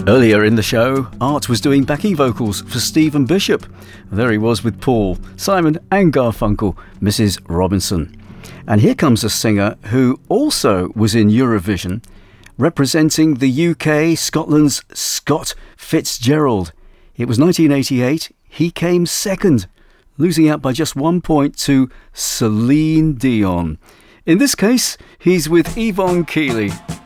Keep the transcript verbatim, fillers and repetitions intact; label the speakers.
Speaker 1: Earlier in the show, Art was doing backing vocals for Stephen Bishop. There he was with Paul, Simon and Garfunkel, Missus Robinson. And here comes a singer who also was in Eurovision, representing the U K, Scotland's Scott Fitzgerald. It was nineteen eighty-eight, he came second, losing out by just one point to Celine Dion. In this case, he's with Yvonne Keeley.